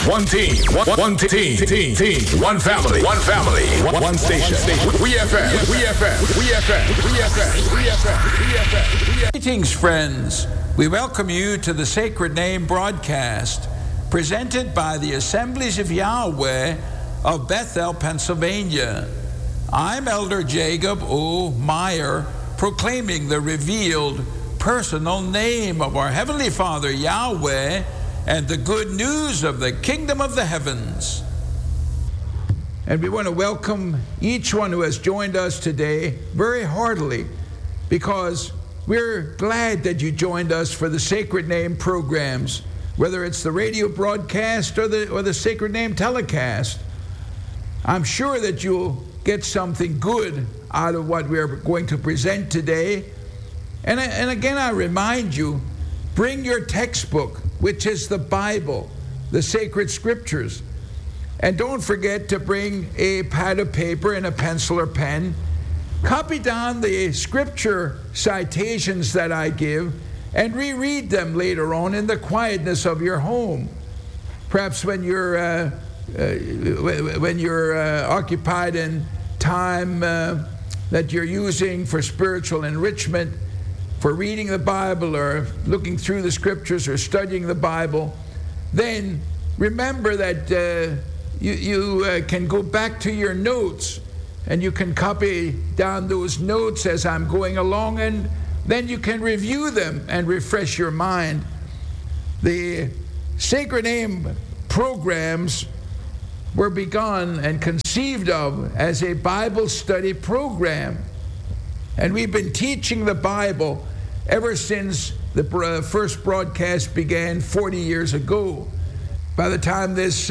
One team. One team. One family. One station. We FM. Greetings, friends. We welcome you to the Sacred Name broadcast presented by the Assemblies of Yahweh of Bethel, Pennsylvania. I'm Elder Jacob O. Meyer, proclaiming the revealed personal name of our Heavenly Father Yahweh and the good news of the kingdom of the heavens. And we want to welcome each one who has joined us today very heartily, because we're glad that you joined us for the Sacred Name programs, whether it's the radio broadcast or the Sacred Name telecast. I'm sure that you'll get something good out of what we're going to present today. And again, I remind you, bring your textbook, which is the Bible, the sacred scriptures. And don't forget to bring a pad of paper and a pencil or pen. Copy down the scripture citations that I give and reread them later on in the quietness of your home. Perhaps when you're occupied in time that you're using for spiritual enrichment, for reading the Bible or looking through the scriptures or studying the Bible, then remember that you can go back to your notes and you can copy down those notes as I'm going along, and then you can review them and refresh your mind. The Sacred Name programs were begun and conceived of as a Bible study program. And we've been teaching the Bible ever since the first broadcast began 40 years ago. By the time this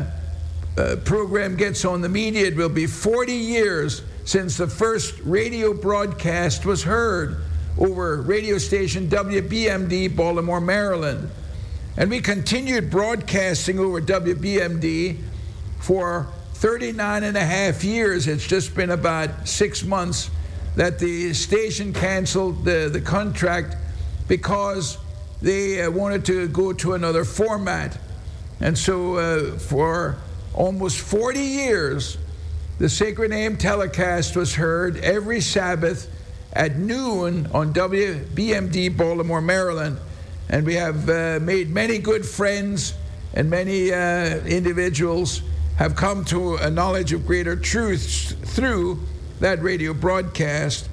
program gets on the media, it will be 40 years since the first radio broadcast was heard over radio station WBMD, Baltimore, Maryland. And we continued broadcasting over WBMD for 39 and a half years. It's just been about 6 months that the station canceled the contract because they wanted to go to another format. And so for almost 40 years, the Sacred Name telecast was heard every Sabbath at noon on WBMD, Baltimore, Maryland. And we have made many good friends, and many individuals have come to a knowledge of greater truths through that radio broadcast.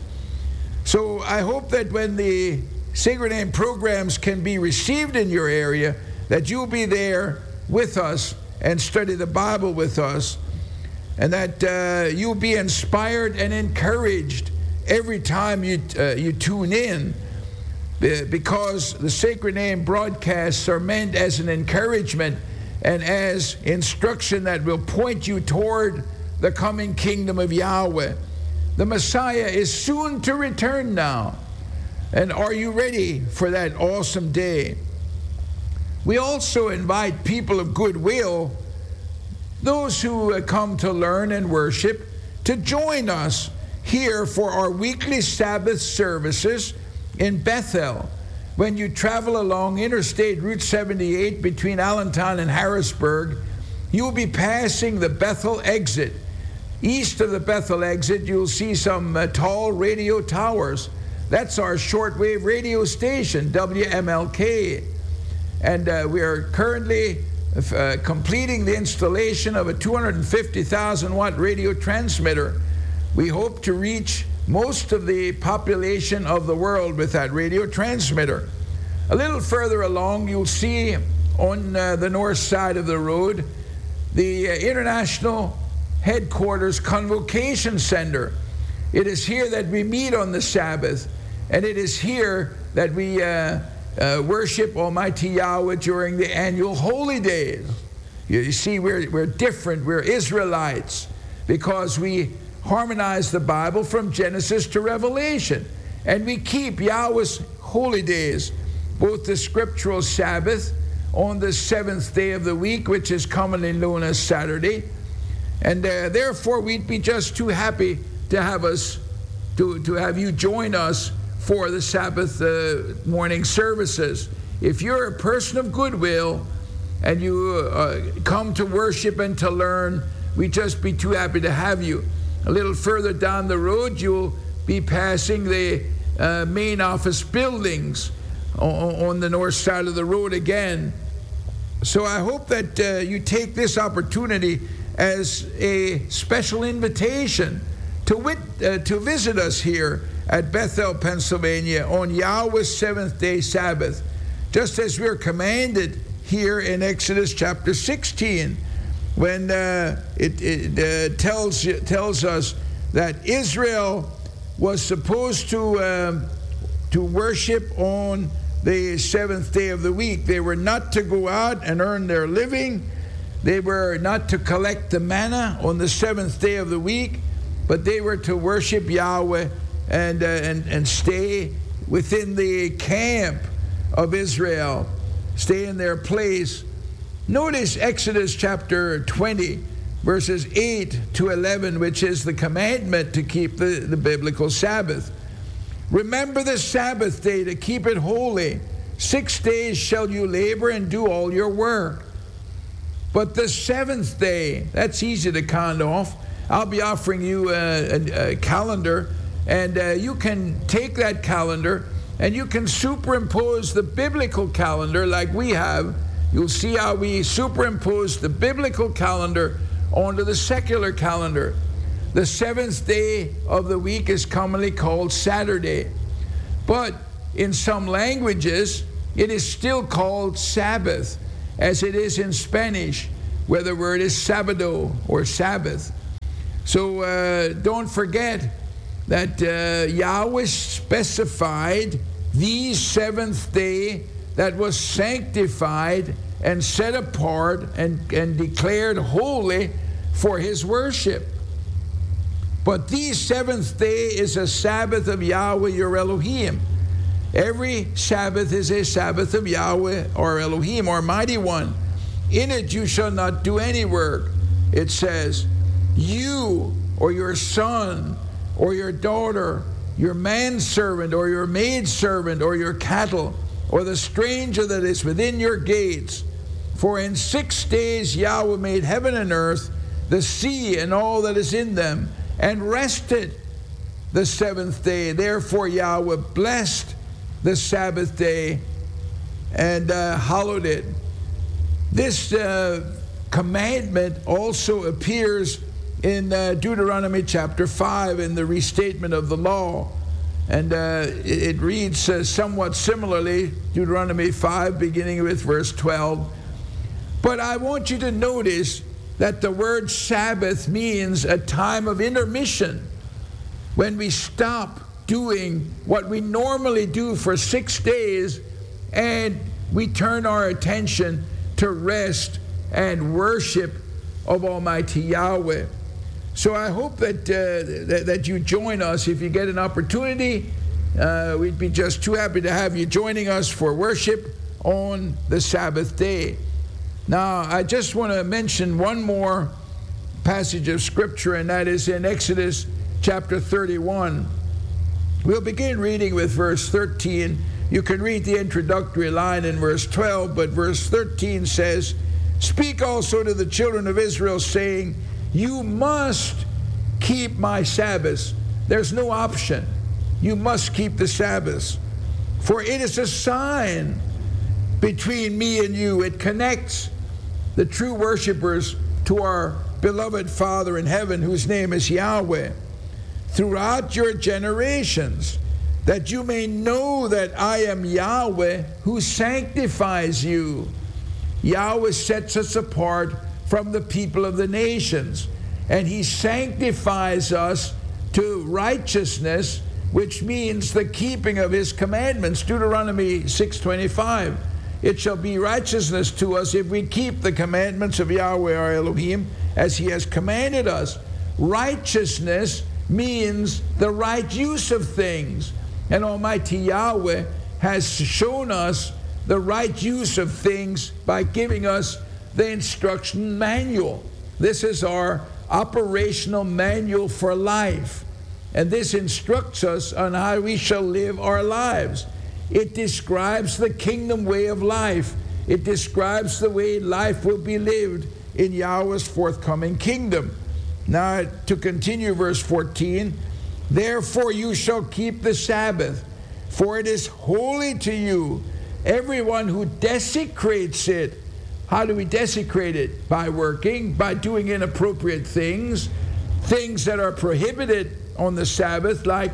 So I hope that when the Sacred Name programs can be received in your area, that you'll be there with us and study the Bible with us, and that you'll be inspired and encouraged every time you tune in, because the Sacred Name broadcasts are meant as an encouragement and as instruction that will point you toward the coming kingdom of Yahweh. The Messiah is soon to return now. And are you ready for that awesome day? We also invite people of goodwill, those who come to learn and worship, to join us here for our weekly Sabbath services in Bethel. When you travel along Interstate Route 78 between Allentown and Harrisburg, you'll be passing the Bethel exit. East of the Bethel exit, you'll see some tall radio towers. That's our shortwave radio station, WMLK. And we are currently completing the installation of a 250,000 watt radio transmitter. We hope to reach most of the population of the world with that radio transmitter. A little further along, you'll see on the north side of the road the International Headquarters Convocation Center. It is here that we meet on the Sabbath, and it is here that we worship Almighty Yahweh during the annual holy days. You see, we're different. We're Israelites because we harmonize the Bible from Genesis to Revelation, and we keep Yahweh's holy days, both the scriptural Sabbath on the seventh day of the week, which is commonly known as Saturday, and therefore we'd be just too happy to have you join us for the Sabbath morning services. If you're a person of goodwill, and you come to worship and to learn, we'd just be too happy to have you. A little further down the road, you'll be passing the main office buildings on the north side of the road again. So I hope that you take this opportunity as a special invitation to visit us here at Bethel, Pennsylvania on Yahweh's seventh-day Sabbath, just as we're commanded here in Exodus chapter 16, when it tells us that Israel was supposed to worship on the seventh day of the week. They were not to go out and earn their living. They were not to collect the manna on the seventh day of the week, but they were to worship Yahweh and stay within the camp of Israel, stay in their place. Notice Exodus chapter 20, verses 8 to 11, which is the commandment to keep the biblical Sabbath. Remember the Sabbath day to keep it holy. 6 days shall you labor and do all your work. But the seventh day, that's easy to count off. I'll be offering you a calendar, and you can take that calendar and you can superimpose the biblical calendar like we have. You'll see how we superimpose the biblical calendar onto the secular calendar. The seventh day of the week is commonly called Saturday, but in some languages it is still called Sabbath, as it is in Spanish, where the word is sábado or Sabbath. So don't forget that Yahweh specified the seventh day that was sanctified and set apart and declared holy for his worship. But the seventh day is a Sabbath of Yahweh your Elohim. Every Sabbath is a Sabbath of Yahweh or Elohim, or Mighty One. In it you shall not do any work. It says, you or your son or your daughter, your manservant or your maidservant or your cattle, or the stranger that is within your gates. For in 6 days Yahweh made heaven and earth, the sea and all that is in them, and rested the seventh day. Therefore Yahweh blessed the Sabbath day and hallowed it. This commandment also appears in Deuteronomy chapter 5 in the restatement of the law. And it reads somewhat similarly, Deuteronomy 5, beginning with verse 12. But I want you to notice that the word Sabbath means a time of intermission, when we stop doing what we normally do for 6 days and we turn our attention to rest and worship of Almighty Yahweh. So I hope that you join us if you get an opportunity. We'd be just too happy to have you joining us for worship on the Sabbath day. Now, I just want to mention one more passage of Scripture, and that is in Exodus chapter 31. We'll begin reading with verse 13. You can read the introductory line in verse 12, but verse 13 says, "Speak also to the children of Israel, saying, you must keep my Sabbaths." There's no option. You must keep the Sabbaths. For it is a sign between me and you. It connects the true worshipers to our beloved Father in heaven, whose name is Yahweh, throughout your generations, that you may know that I am Yahweh who sanctifies you. Yahweh sets us apart from the people of the nations, and he sanctifies us to righteousness, which means the keeping of his commandments. Deuteronomy 6:25. It shall be righteousness to us if we keep the commandments of Yahweh our Elohim as he has commanded us. Righteousness means the right use of things, and Almighty Yahweh has shown us the right use of things by giving us the instruction manual. This is our operational manual for life, and this instructs us on how we shall live our lives. It describes the kingdom way of life. it describes the way life will be lived in Yahweh's forthcoming kingdom. Now, to continue verse 14, therefore you shall keep the Sabbath, for it is holy to you. Everyone who desecrates it. How do we desecrate it? By working, by doing inappropriate things that are prohibited on the Sabbath, like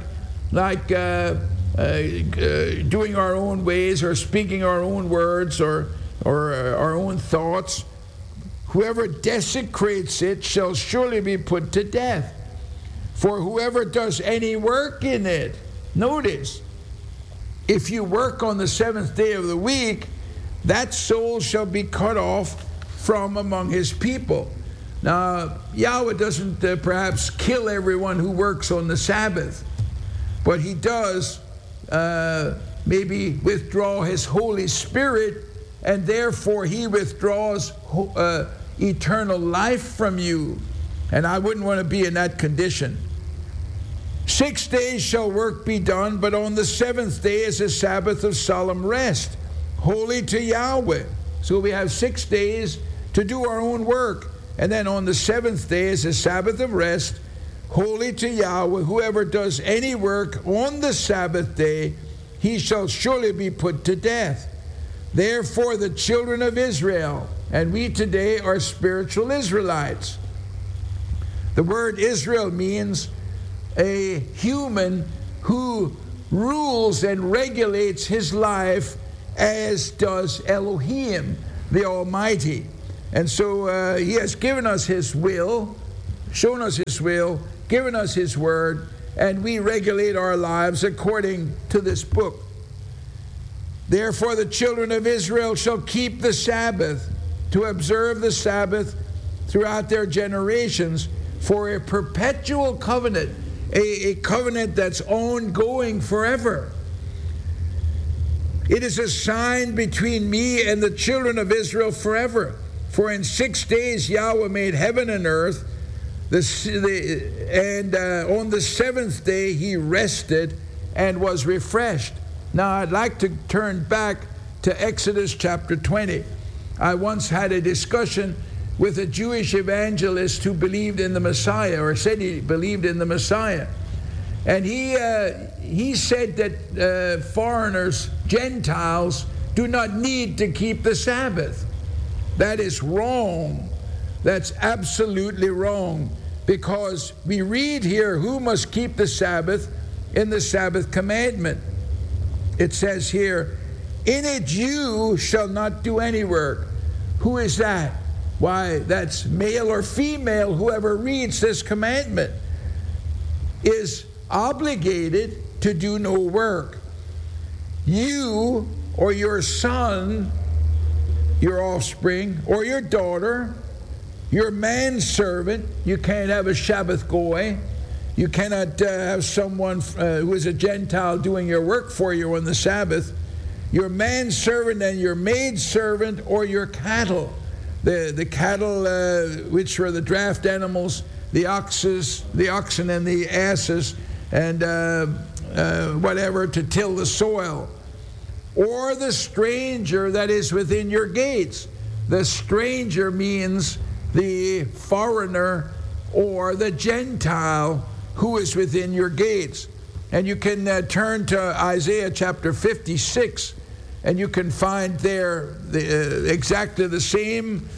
doing our own ways or speaking our own words or our own thoughts. Whoever desecrates it shall surely be put to death. For whoever does any work in it, notice, if you work on the seventh day of the week, that soul shall be cut off from among his people. Now, Yahweh doesn't perhaps kill everyone who works on the Sabbath, but he does maybe withdraw his Holy Spirit, and therefore he withdraws eternal life from you. And I wouldn't want to be in that condition. 6 days shall work be done, but on the seventh day is a Sabbath of solemn rest, holy to Yahweh. So we have 6 days to do our own work. And then on the seventh day is a Sabbath of rest, holy to Yahweh. Whoever does any work on the Sabbath day, he shall surely be put to death. Therefore the children of Israel, and we today are spiritual Israelites. The word Israel means a human who rules and regulates his life as does Elohim, the Almighty. And so he has given us his will, shown us his will, given us his word, and we regulate our lives according to this book. Therefore the children of Israel shall keep the Sabbath, to observe the Sabbath throughout their generations, for a perpetual covenant, a covenant that's ongoing forever. It is a sign between me and the children of Israel forever. For in 6 days Yahweh made heaven and earth, and on the seventh day he rested and was refreshed. Now I'd like to turn back to Exodus chapter 20. I once had a discussion with a Jewish evangelist who believed in the Messiah, or said he believed in the Messiah. And he said that foreigners, Gentiles, do not need to keep the Sabbath. That is wrong. That's absolutely wrong. Because we read here who must keep the Sabbath in the Sabbath commandment. It says here, in it you shall not do any work. Who is that? Why, that's male or female. Whoever reads this commandment is obligated to do no work. You or your son, your offspring, or your daughter, your manservant, you can't have a Shabbat goy. You cannot have someone who is a Gentile doing your work for you on the Sabbath. Your manservant and your maidservant, or your cattle. The cattle, which are the draft animals, the oxen and the asses, and whatever, to till the soil. Or the stranger that is within your gates. The stranger means the foreigner or the Gentile who is within your gates. And you can turn to Isaiah chapter 56, and you can find there exactly the same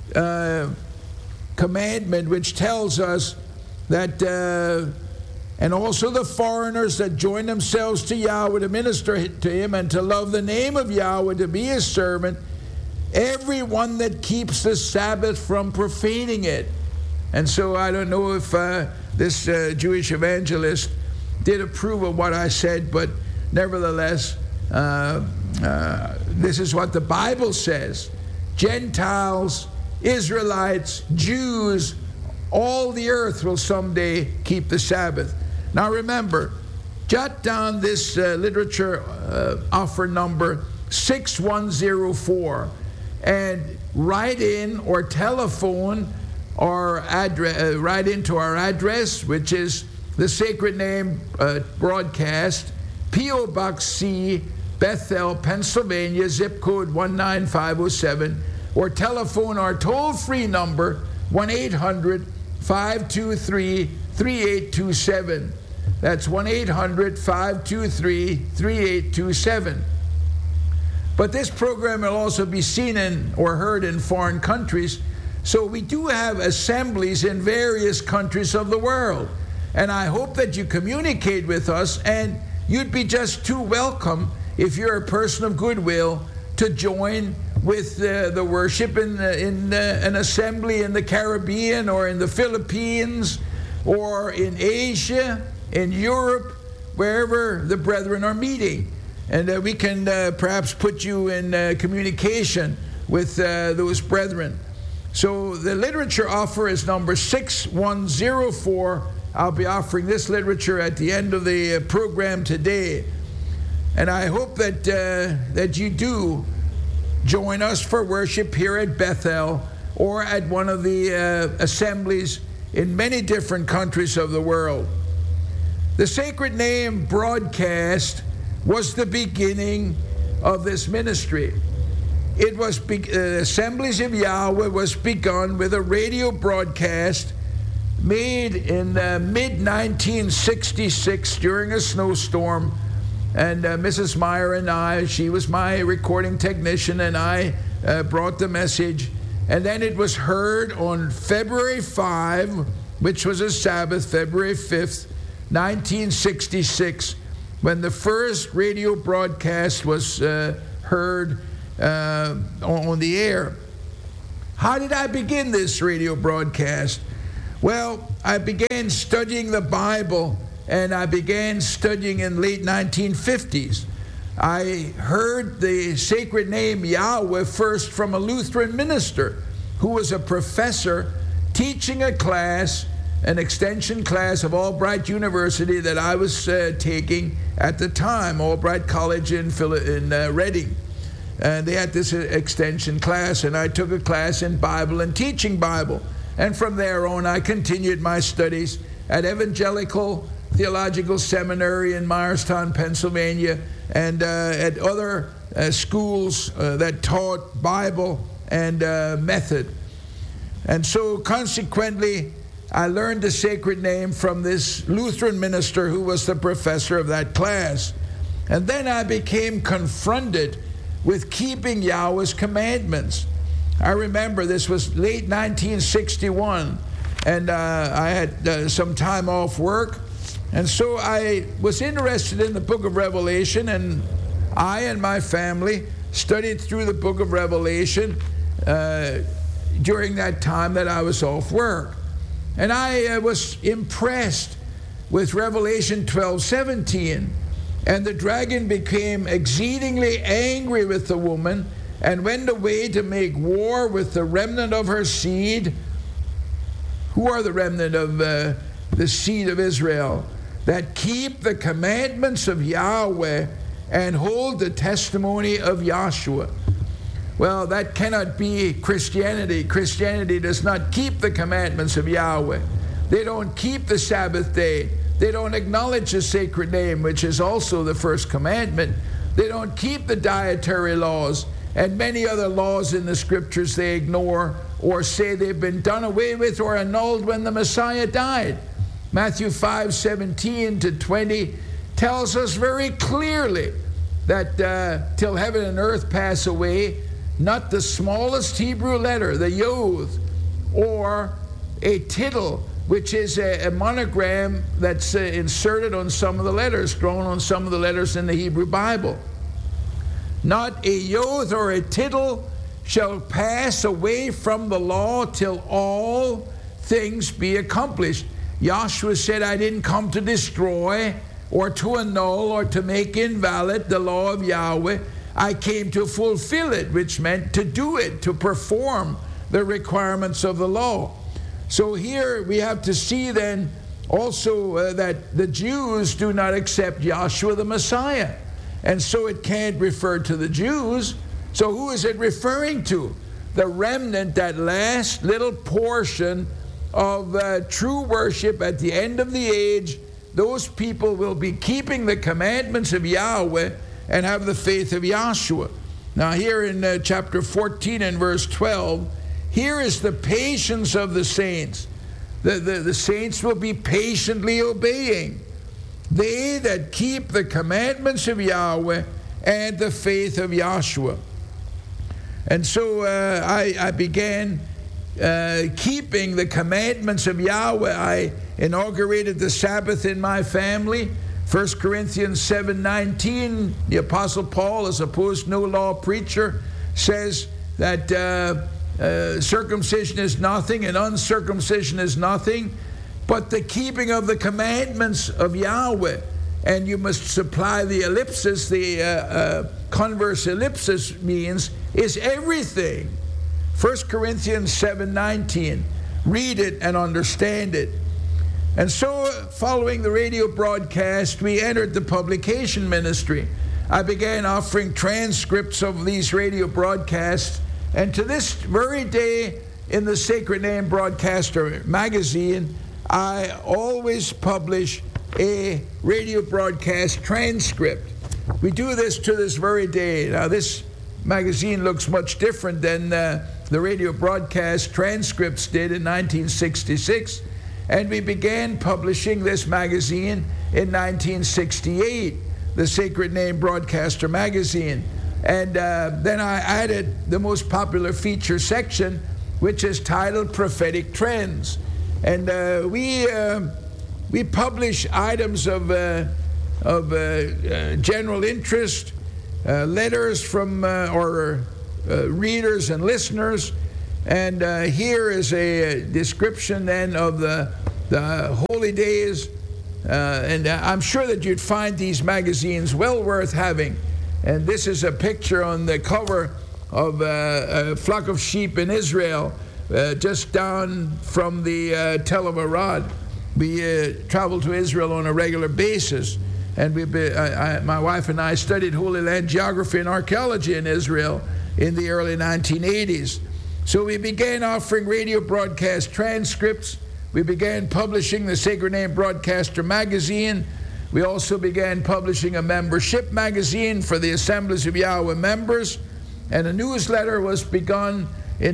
commandment, which tells us that, and also the foreigners that join themselves to Yahweh to minister to him and to love the name of Yahweh, to be his servant, everyone that keeps the Sabbath from profaning it. And so I don't know if this Jewish evangelist did approve of what I said, but nevertheless, this is what the Bible says. Gentiles, Israelites, Jews, all the earth will someday keep the Sabbath. Now remember, jot down this literature offer number 6104 and write in or telephone or write into our address, which is the Sacred Name Broadcast, P.O. Box C, Bethel, Pennsylvania, zip code 19507, or telephone our toll-free number, 1-800-523-3827. That's 1-800-523-3827. But this program will also be seen in or heard in foreign countries. So we do have assemblies in various countries of the world. And I hope that you communicate with us, and you'd be just too welcome, if you're a person of goodwill, to join with the worship in an assembly in the Caribbean or in the Philippines or in Asia, in Europe, wherever the brethren are meeting. And we can perhaps put you in communication with those brethren. So the literature offer is number 6104. I'll be offering this literature at the end of the program today. And I hope that you do join us for worship here at Bethel or at one of the assemblies in many different countries of the world. The Sacred Name broadcast was the beginning of this ministry. It was Assemblies of Yahweh was begun with a radio broadcast made in mid-1966 during a snowstorm. And Mrs. Meyer and I, she was my recording technician, and I brought the message. And then it was heard on February 5, which was a Sabbath, February 5th, 1966, when the first radio broadcast was heard on the air. How did I begin this radio broadcast? Well, I began studying the Bible, and I began studying in late 1950s. I heard the Sacred Name Yahweh first from a Lutheran minister who was a professor teaching a class, an extension class of Albright University that I was taking at the time, Albright College in Reading. And they had this extension class, and I took a class in Bible and teaching Bible. And from there on, I continued my studies at Evangelical Theological Seminary in Myerstown, Pennsylvania, and at other schools that taught Bible and method. And so consequently, I learned the Sacred Name from this Lutheran minister who was the professor of that class. And then I became confronted with keeping Yahweh's commandments. I remember this was late 1961, and I had some time off work. And so I was interested in the book of Revelation, and I and my family studied through the book of Revelation during that time that I was off work. And I was impressed with Revelation 12:17. And the dragon became exceedingly angry with the woman and went away to make war with the remnant of her seed. Who are the remnant of the seed of Israel? That keep the commandments of Yahweh and hold the testimony of Yahshua. Well, that cannot be Christianity. Christianity does not keep the commandments of Yahweh. They don't keep the Sabbath day. They don't acknowledge the Sacred Name, which is also the first commandment. They don't keep the dietary laws and many other laws in the Scriptures they ignore or say they've been done away with or annulled when the Messiah died. Matthew 5:17-20 tells us very clearly that till heaven and earth pass away, not the smallest Hebrew letter, the yod, or a tittle, which is a monogram that's inserted on some of the letters, drawn on some of the letters in the Hebrew Bible. Not a yod or a tittle shall pass away from the law till all things be accomplished. Yahshua said, I didn't come to destroy or to annul or to make invalid the law of Yahweh. I came to fulfill it, which meant to do it, to perform the requirements of the law. So here we have to see then also that the Jews do not accept Yahshua the Messiah. And so it can't refer to the Jews. So who is it referring to? The remnant, that last little portion of true worship at the end of the age. Those people will be keeping the commandments of Yahweh and have the faith of Yahshua. Now here in chapter 14 and verse 12, here is the patience of the saints. The saints will be patiently obeying. They that keep the commandments of Yahweh and the faith of Yahshua. And so I began keeping the commandments of Yahweh. I inaugurated the Sabbath in my family. 1 Corinthians 7:19, the Apostle Paul, as opposed no law preacher, says that circumcision is nothing and uncircumcision is nothing, but the keeping of the commandments of Yahweh. And you must supply the ellipsis. The converse ellipsis means is everything. 1 Corinthians 7:19. Read it and understand it. And so, following the radio broadcast, we entered the publication ministry. I began offering transcripts of these radio broadcasts, and to this very day, in the Sacred Name Broadcaster magazine, I always publish a radio broadcast transcript. We do this to this very day. Now, this magazine looks much different than the radio broadcast transcripts did in 1966. And we began publishing this magazine in 1968, the Sacred Name Broadcaster magazine. And then I added the most popular feature section, which is titled Prophetic Trends. And we publish items of general interest, letters from readers and listeners. And here is a description then of the holy days. And I'm sure that you'd find these magazines well worth having. And this is a picture on the cover of a flock of sheep in Israel, just down from the Tel of Arad. We travel to Israel on a regular basis. And my wife and I studied Holy Land geography and archaeology in Israel in the early 1980s. So we began offering radio broadcast transcripts. We began publishing the Sacred Name Broadcaster magazine. We also began publishing a membership magazine for the Assemblies of Yahweh members. And a newsletter was begun in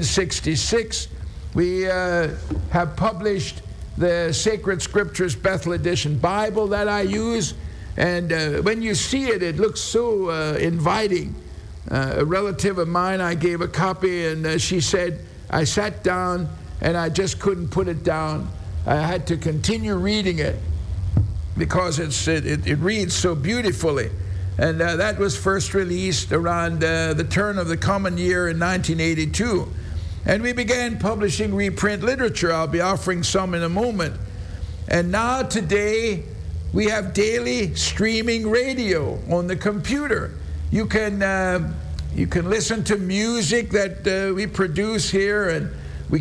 1966. We have published the Sacred Scriptures Bethel Edition Bible that I use. And when you see it, it looks so inviting. A relative of mine, I gave a copy, and she said, I sat down and I just couldn't put it down. I had to continue reading it because it reads so beautifully. And that was first released around the turn of the common year in 1982. And we began publishing reprint literature. I'll be offering some in a moment. And now today, we have daily streaming radio on the computer. You can listen to music that we produce here, and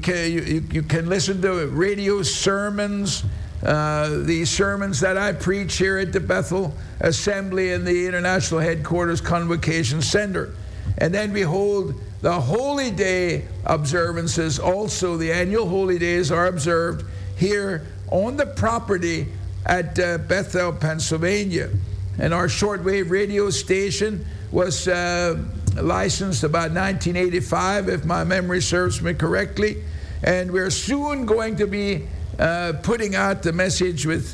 you can listen to radio sermons, the sermons that I preach here at the Bethel Assembly in the International Headquarters Convocation Center. And then we hold the Holy Day observances. Also, the annual Holy Days are observed here on the property at Bethel, Pennsylvania. And our shortwave radio station was licensed about 1985, if my memory serves me correctly. And we're soon going to be putting out the message with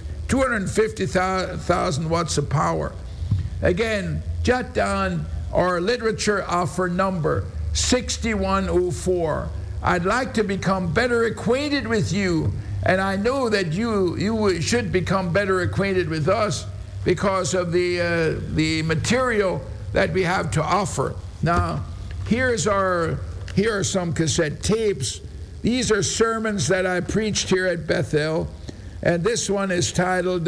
250,000 watts of power. Again, jot down our literature offer number, 6104. I'd like to become better acquainted with you, and I know that you should become better acquainted with us because of the material that we have to offer. Now, here are some cassette tapes. These are sermons that I preached here at Bethel, and this one is titled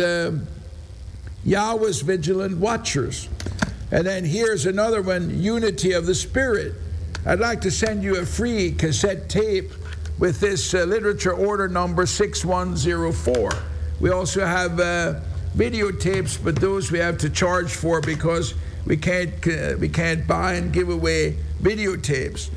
Yahweh's Vigilant Watchers. And then here's another one, Unity of the Spirit. I'd like to send you a free cassette tape with this literature order number 6104. We also have videotapes, but those we have to charge for because we can't buy and give away videotapes.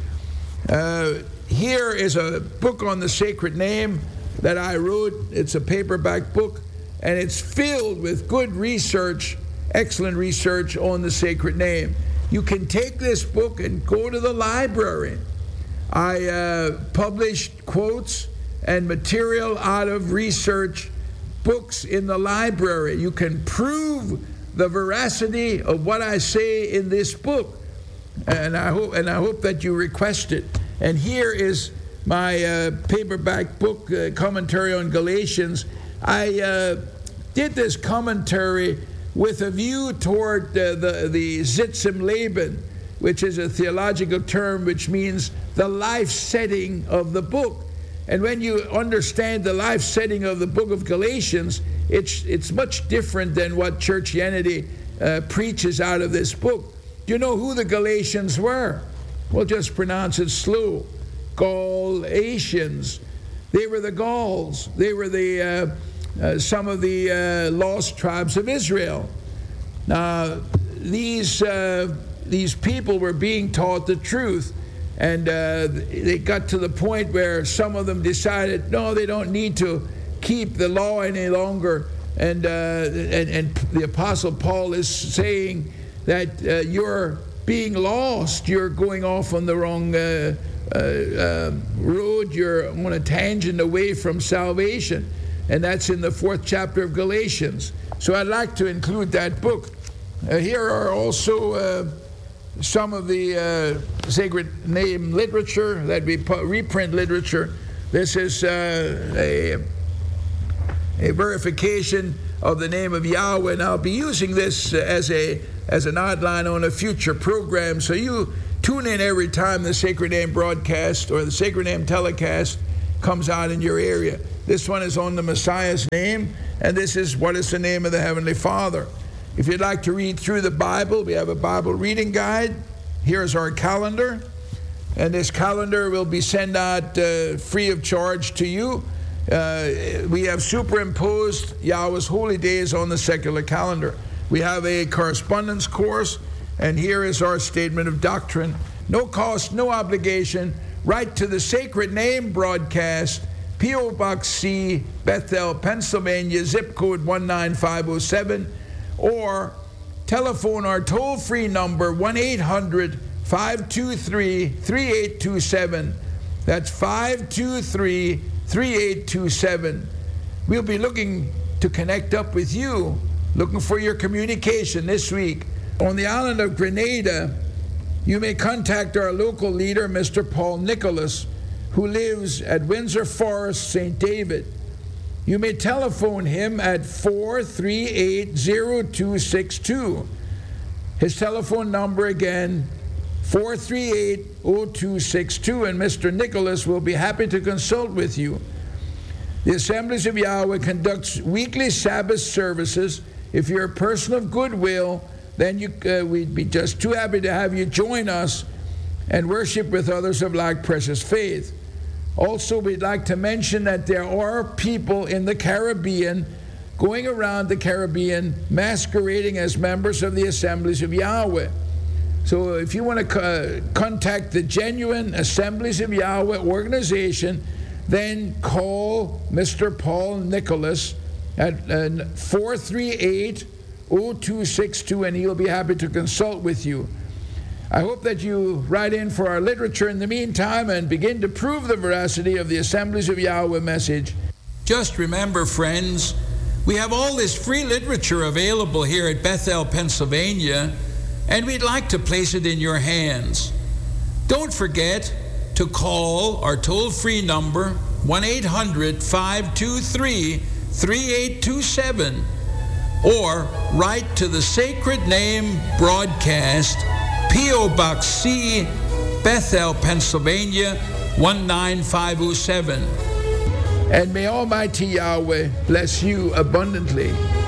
Here is a book on the Sacred Name that I wrote. It's a paperback book, and it's filled with good research excellent research on the sacred name. You can take this book and go to the library. I published quotes and material out of research books in the library. You can prove the veracity of what I say in this book, and I hope that you request it. And here is my paperback book, commentary on Galatians. I did this commentary with a view toward the Zitzim Leben, which is a theological term which means the life setting of the book. And when you understand the life setting of the book of Galatians, it's much different than what Churchianity preaches out of this book. Do you know who the Galatians were? Well, just pronounce it slow. Galatians. They were the Gauls. They were the some of the lost tribes of Israel. Now, these people were being taught the truth, and they got to the point where some of them decided, no, they don't need to keep the law any longer. And the Apostle Paul is saying that you're being lost. You're going off on the wrong road. You're on a tangent away from salvation. And that's in the 4th chapter of Galatians. So I'd like to include that book. Here are also some of the sacred name literature that we reprint literature. This is a verification of the name of Yahweh, and I'll be using this as an outline on a future program. So you tune in every time the Sacred Name broadcast or the Sacred Name telecast comes out in your area. This one is on the Messiah's name, and this is what is the name of the Heavenly Father. If you'd like to read through the Bible, we have a Bible reading guide. Here's our calendar, and this calendar will be sent out free of charge to you. We have superimposed Yahweh's holy days on the secular calendar. We have a correspondence course, and here is our statement of doctrine. No cost, no obligation. Write to the Sacred Name broadcast, P.O. Box C, Bethel, Pennsylvania, zip code 19507, or telephone our toll-free number 1-800-523-3827. That's 523-3827. We'll be looking to connect up with you, looking for your communication this week. On the island of Grenada, you may contact our local leader, Mr. Paul Nicholas, who lives at Windsor Forest, St. David. You may telephone him at 438-0262. His telephone number again, 438-0262, and Mr. Nicholas will be happy to consult with you. The Assemblies of Yahweh conducts weekly Sabbath services. If you're a person of goodwill, then we'd be just too happy to have you join us and worship with others of like precious faith. Also, we'd like to mention that there are people in the Caribbean going around the Caribbean masquerading as members of the Assemblies of Yahweh. So if you want to contact the genuine Assemblies of Yahweh organization, then call Mr. Paul Nicholas at 438-0262, and he'll be happy to consult with you. I hope that you write in for our literature in the meantime and begin to prove the veracity of the Assemblies of Yahweh message. Just remember, friends, we have all this free literature available here at Bethel, Pennsylvania, and we'd like to place it in your hands. Don't forget to call our toll-free number, 1-800-523-3827, or write to the Sacred Name broadcast, P.O. Box C, Bethel, Pennsylvania, 19507. And may Almighty Yahweh bless you abundantly.